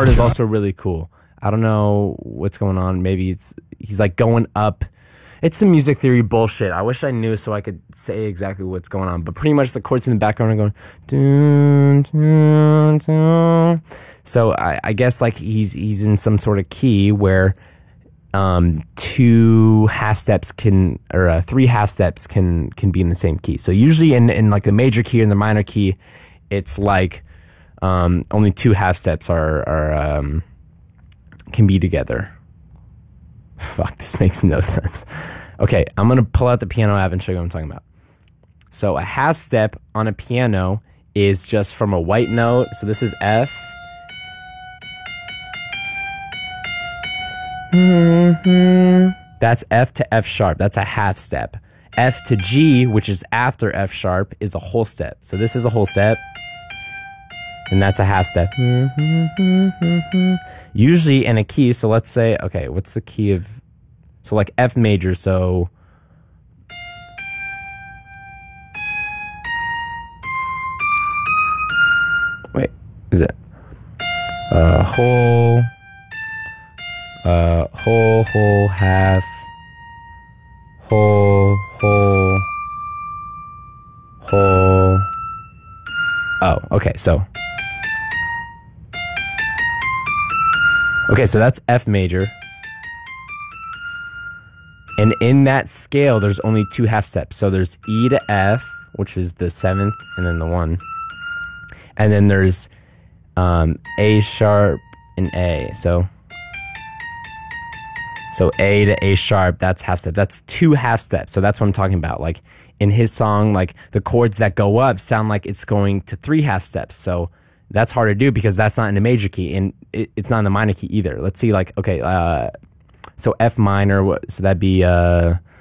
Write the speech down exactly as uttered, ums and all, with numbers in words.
part is also really cool. I don't know what's going on. Maybe it's he's like going up. It's some music theory bullshit. I wish I knew so I could say exactly what's going on. But pretty much the chords in the background are going. Dun, dun, dun. So I, I guess like he's he's in some sort of key where um, two half steps can or uh, three half steps can can be in the same key. So usually in in like the major key and the minor key, it's like um, only two half steps are are um, can be together. Fuck, this makes no sense. Okay, I'm going to pull out the piano app and show you what I'm talking about. So a half step on a piano is just from a white note. So this is F. That's F to F sharp. That's a half step. F to G, which is after F sharp, is a whole step. So this is a whole step. And that's a half step. Usually in a key, so let's say, okay, what's the key of, so like F major, so, wait, is it, uh, whole, uh, whole, whole, half, whole, whole, whole, oh, okay, so, okay, so that's F major. And in that scale, there's only two half steps. So there's E to F, which is the seventh, and then the one. And then there's um, A sharp and A. So, so A to A sharp, that's half step. That's two half steps. So that's what I'm talking about. Like in his song, like the chords that go up sound like it's going to three half steps. So that's hard to do because that's not in the major key, and it, it's not in the minor key either. Let's see, like, okay, uh, so F minor, so that'd be, uh,